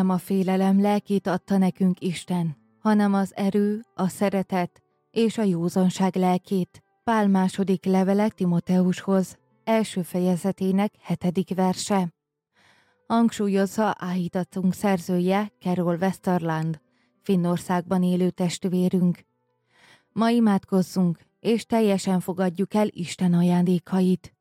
Nem a félelem lelkét adta nekünk Isten, hanem az erő, a szeretet és a józanság lelkét. Pál második levele Timoteushoz, első fejezetének 7. verse. Hangsúlyozza áhítatunk szerzője Carol Westerland, Finnországban élő testvérünk. Ma imádkozzunk, és teljesen fogadjuk el Isten ajándékait.